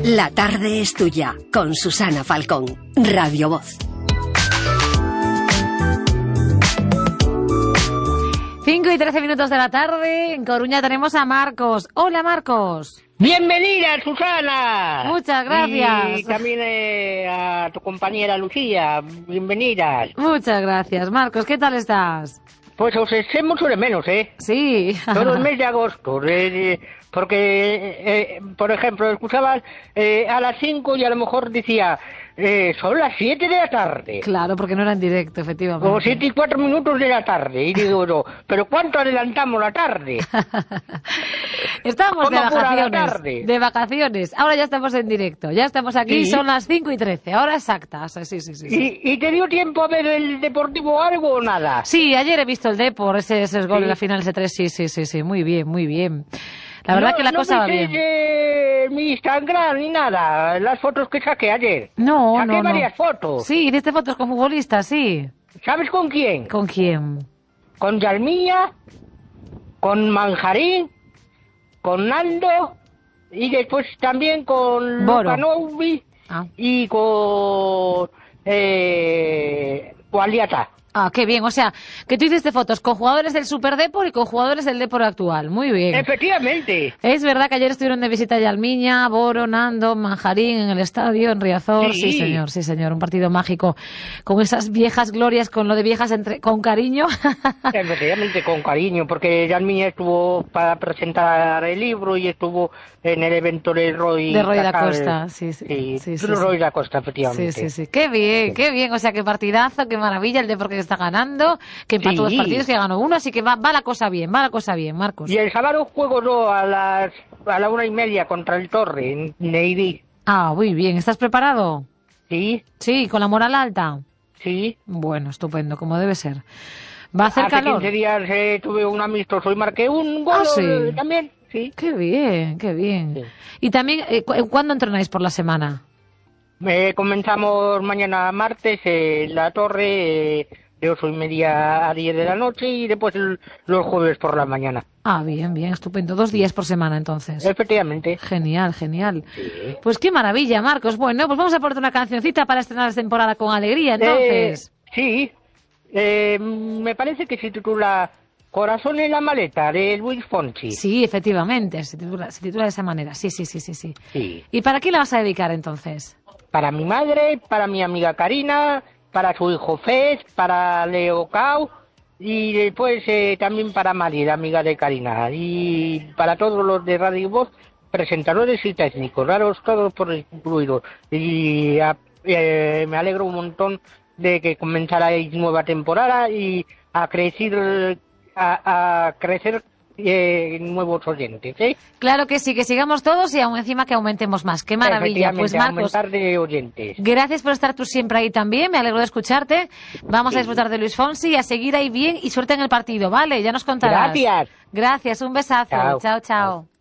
La tarde es tuya, con Susana Falcón, Radio Voz. 5:13 de la tarde, en Coruña tenemos a Marcos. Hola, Marcos. Bienvenida, Susana. Muchas gracias. Y también a tu compañera Lucía, bienvenidas. Muchas gracias, Marcos. ¿Qué tal estás? Pues os eché mucho de menos, ¿eh? Sí. Todo el mes de agosto, porque, por ejemplo, escuchabas a las 5 y a lo mejor decía, son las 7 de la tarde. Claro, porque no era en directo, efectivamente. O 7:04 de la tarde. Y digo yo, ¿pero cuánto adelantamos la tarde? Estamos de vacaciones. La tarde? De vacaciones. Ahora ya estamos en directo. Ya estamos aquí, ¿Sí? Son las 5:13. Ahora exactas. Sí. ¿Y te dio tiempo a ver el Deportivo algo o nada? Sí, ayer he visto el Depor, ese gol en la final, ese 3. Sí. Muy bien. La verdad que la cosa va bien. Mi Instagram ni nada, las fotos que saqué ayer. Saqué varias fotos. Sí, hiciste fotos con futbolistas, sí. ¿Sabes con quién? ¿Con quién? Con Yalmiña, con Manjarín, con Nando y después también con Boro. Lukanovic y con Gualiata. Ah, qué bien. O sea, que tú hiciste fotos con jugadores del Super Depor y con jugadores del Depor actual. Muy bien. Efectivamente. Es verdad que ayer estuvieron de visita Yalmiña, Boro, Nando, Manjarín en el estadio, en Riazor. Sí, señor. Un partido mágico. Con esas viejas glorias, con lo de viejas con cariño. Efectivamente, con cariño, porque Yalmiña estuvo para presentar el libro y estuvo en el evento de Roy da Costa. Sí. Roy da Costa, efectivamente. Sí. Qué bien. O sea, qué partidazo, qué maravilla el Depor que está ganando, que empató dos partidos, que ganó uno, así que va la cosa bien, Marcos. Y el sábado juego yo a la 1:30 contra el Torre, en Neidy. Ah, muy bien. ¿Estás preparado? Sí. Sí, con la moral alta. Sí. Bueno, estupendo, como debe ser. ¿Va a hacer Hace calor? 15 días tuve un amistoso y marqué un gol también. Sí. Qué bien. Sí. Y también, ¿cuándo entrenáis por la semana? Comenzamos mañana martes en la Torre de 8:30 a 10 de la noche y después los jueves por la mañana. Ah, bien, estupendo. 2 días por semana, entonces. Efectivamente. Genial. Sí. Pues qué maravilla, Marcos. Bueno, pues vamos a ponerte una cancioncita para estrenar la temporada con alegría, entonces. Sí. Me parece que se titula Corazón en la maleta, de Luis Fonsi. Sí, efectivamente. Se titula de esa manera. Sí. Sí. ¿Y para quién la vas a dedicar, entonces? Para mi madre, para mi amiga Karina, para su hijo Fez, para Leo Cao y después también para Mari, la amiga de Karina, y para todos los de Radio Voz, presentadores y técnicos, raros todos por incluidos. Y me alegro un montón de que comenzarais nueva temporada y a crecer nuevos oyentes, ¿eh? Claro que sí, que sigamos todos y aún encima que aumentemos más. ¡Qué maravilla! Pues Marcos, aumentar de oyentes. Gracias por estar tú siempre ahí también, me alegro de escucharte. Vamos a disfrutar de Luis Fonsi y a seguir ahí bien y suerte en el partido, ¿vale? Ya nos contarás. Gracias. Gracias, un besazo. Chao.